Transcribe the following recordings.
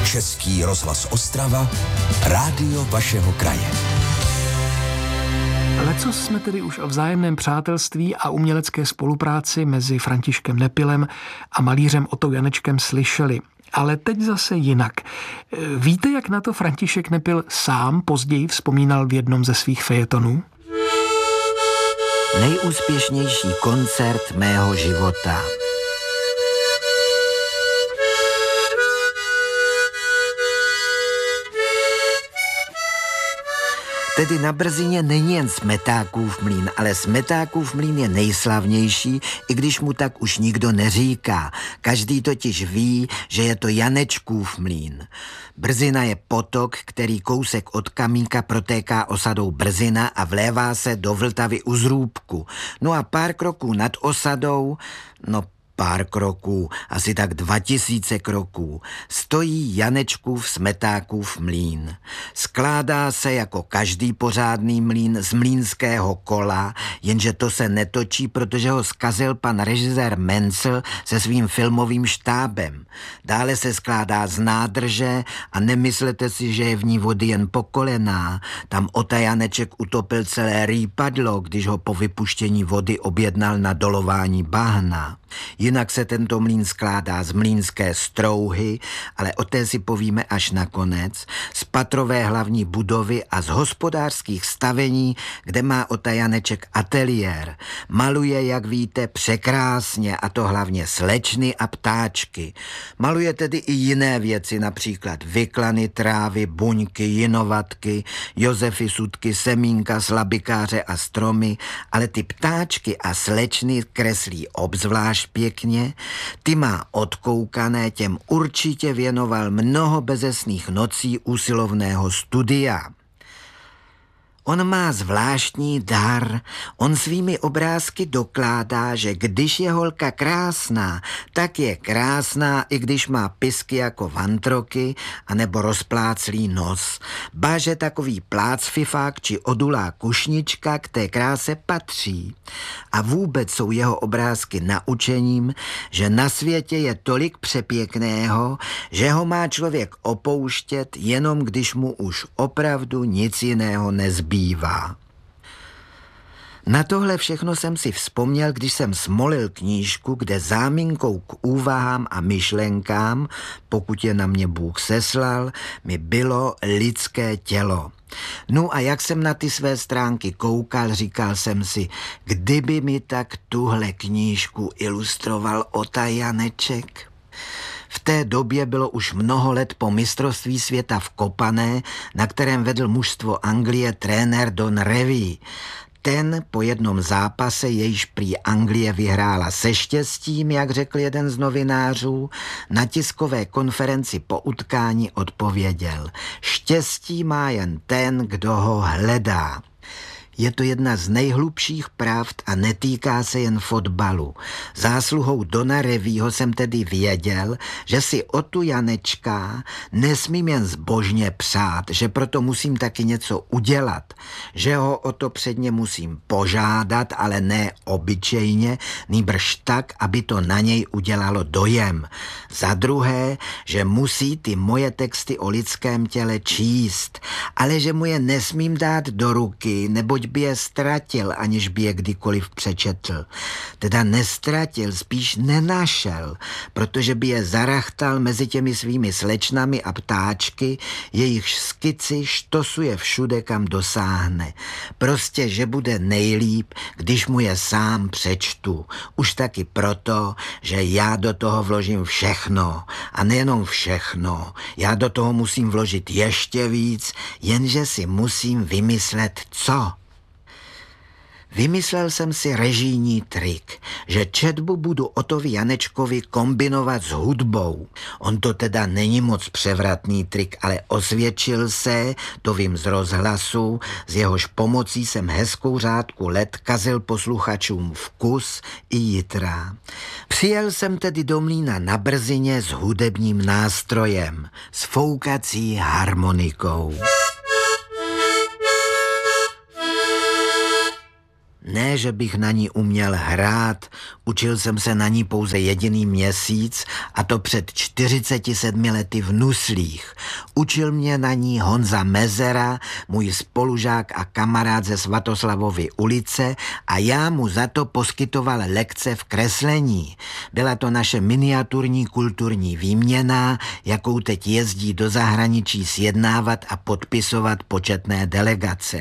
Český rozhlas Ostrava, rádio vašeho kraje. Lecos jsme tedy už o vzájemném přátelství a umělecké spolupráci mezi Františkem Nepilem a malířem Otou Janečkem slyšeli. Ale teď zase jinak. Víte, jak na to František Nepil sám později vzpomínal v jednom ze svých fejetonů? Nejúspěšnější koncert mého života. Tedy na Brzině není jen Smetákův mlýn, ale Smetákův mlýn je nejslavnější, i když mu tak už nikdo neříká. Každý totiž ví, že je to Janečkův mlýn. Brzina je potok, který kousek od Kamínka protéká osadou Brzina a vlévá se do Vltavy u Zrůbku. No a pár kroků nad osadou, pár kroků, asi tak 2000 kroků, stojí Janečkův Smetákův mlýn. Skládá se jako každý pořádný mlýn z mlýnského kola, jenže to se netočí, protože ho zkazil pan režisér Mencel se svým filmovým štábem. Dále se skládá z nádrže a nemyslete si, že je v ní vody jen po kolená. Tam Ota Janeček utopil celé rýpadlo, když ho po vypuštění vody objednal na dolování bahna. Jinak se tento mlýn skládá z mlýnské strouhy, ale o té si povíme až nakonec, z patrové hlavní budovy a z hospodářských stavení, kde má Ota Janeček ateliér. Maluje, jak víte, překrásně, a to hlavně slečny a ptáčky. Maluje tedy i jiné věci, například vyklany, trávy, buňky, jinovatky, Josefy sutky, semínka, slabikáře a stromy, ale ty ptáčky a slečny kreslí obzvlášť pěkně, ty má odkoukané, těm určitě věnoval mnoho bezesných nocí usilovného studia. On má zvláštní dar, on svými obrázky dokládá, že když je holka krásná, tak je krásná, i když má pisky jako vantroky anebo rozpláclý nos. Ba, že takový plácfifák či odulá kušnička k té kráse patří. A vůbec jsou jeho obrázky naučením, že na světě je tolik přepěkného, že ho má člověk opouštět, jenom když mu už opravdu nic jiného nezbývá. Na tohle všechno jsem si vzpomněl, když jsem smolil knížku, kde záminkou k úvahám a myšlenkám, pokud je na mě Bůh seslal, mi bylo lidské tělo. No a jak jsem na ty své stránky koukal, říkal jsem si, kdyby mi tak tuhle knížku ilustroval Ota Janeček. V té době bylo už mnoho let po mistrovství světa v kopané, na kterém vedl mužstvo Anglie trenér Don Revie. Ten po jednom zápase, jejž prý Anglie vyhrála se štěstím, jak řekl jeden z novinářů, na tiskové konferenci po utkání odpověděl: štěstí má jen ten, kdo ho hledá. Je to jedna z nejhlubších pravd a netýká se jen fotbalu. Zásluhou Dona Revieho jsem tedy věděl, že si Otu Janečka nesmím jen zbožně přát, že proto musím taky něco udělat, že ho o to předně musím požádat, ale ne obyčejně, nýbrž tak, aby to na něj udělalo dojem. Za druhé, že musí ty moje texty o lidském těle číst, ale že mu je nesmím dát do ruky, neboť by je ztratil, aniž by je kdykoliv přečetl. Teda nestratil, spíš nenašel, protože by je zarachtal mezi těmi svými slečnami a ptáčky, jejichž skici štosuje všude, kam dosáhne. Prostě, že bude nejlíp, když mu je sám přečtu. Už taky proto, že já do toho vložím všechno. A nejenom všechno. Já do toho musím vložit ještě víc, jenže si musím vymyslet co. Vymyslel jsem si režijní trik, že četbu budu Otovi Janečkovi kombinovat s hudbou. On to teda není moc převratný trik, ale osvědčil se, to vím z rozhlasu, z jehož pomocí jsem hezkou řádku let kazil posluchačům vkus i jitra. Přijel jsem tedy do mlýna na Brzině s hudebním nástrojem, s foukací harmonikou. Ne, že bych na ní uměl hrát, učil jsem se na ní pouze jediný měsíc, a to před 47 lety v Nuslích. Učil mě na ní Honza Mezera, můj spolužák a kamarád ze Svatoslavovy ulice, a já mu za to poskytoval lekce v kreslení. Byla to naše miniaturní kulturní výměna, jakou teď jezdí do zahraničí sjednávat a podpisovat početné delegace.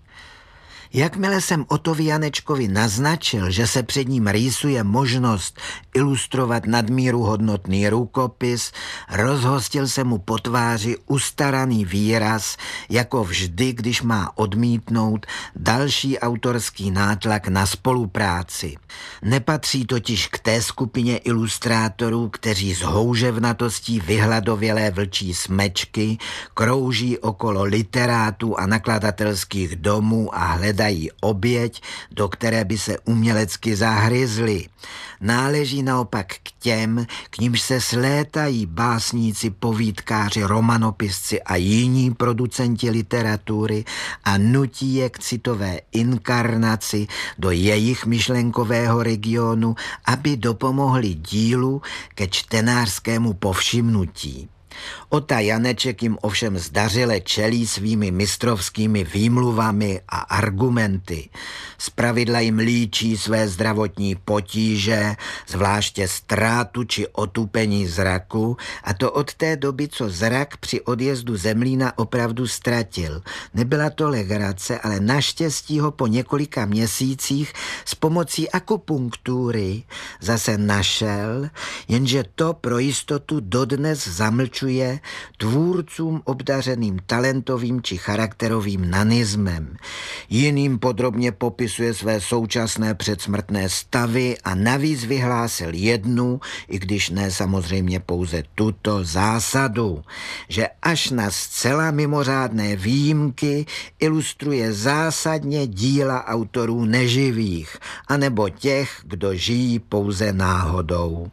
Jakmile jsem Otovi Janečkovi naznačil, že se před ním rýsuje možnost ilustrovat nadmíru hodnotný rukopis, rozhostil se mu po tváři ustaraný výraz, jako vždy, když má odmítnout další autorský nátlak na spolupráci. Nepatří totiž k té skupině ilustrátorů, kteří s houževnatostí vyhladovělé vlčí smečky krouží okolo literátů a nakladatelských domů a hledají oběť, do které by se umělecky zahryzli. Náleží naopak k těm, k nímž se slétají básníci, povídkáři, romanopisci a jiní producenti literatury a nutí je k citové inkarnaci do jejich myšlenkového regionu, aby dopomohli dílu ke čtenářskému povšimnutí. Ota Janeček jim ovšem zdařile čelí svými mistrovskými výmluvami a argumenty. Zpravidla jim líčí své zdravotní potíže, zvláště ztrátu či otupení zraku, a to od té doby, co zrak při odjezdu Zemlína opravdu ztratil. Nebyla to legrace, ale naštěstí ho po několika měsících s pomocí akupunktury zase našel, jenže to pro jistotu dodnes zamlčuje tvůrcům obdařeným talentovým či charakterovým nanismem. Jiným podrobně popisuje své současné předsmrtné stavy a navíc vyhlásil jednu, i když ne samozřejmě pouze tuto zásadu, že až na zcela mimořádné výjimky ilustruje zásadně díla autorů neživých, anebo těch, kdo žijí pouze náhodou.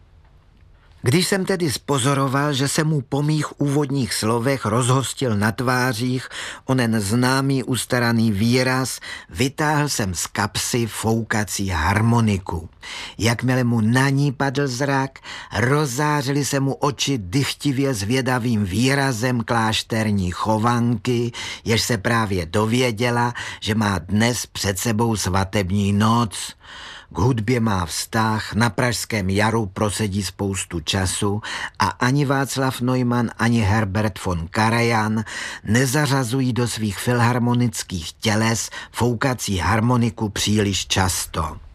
Když jsem tedy spozoroval, že se mu po mých úvodních slovech rozhostil na tvářích onen známý ustaraný výraz, vytáhl jsem z kapsy foukací harmoniku. Jakmile mu na ní padl zrak, rozzářily se mu oči dychtivě zvědavým výrazem klášterní chovanky, jež se právě dověděla, že má dnes před sebou svatební noc. K hudbě má vztah, na pražském jaru prosedí spoustu času a ani Václav Neumann, ani Herbert von Karajan nezařazují do svých filharmonických těles foukací harmoniku příliš často.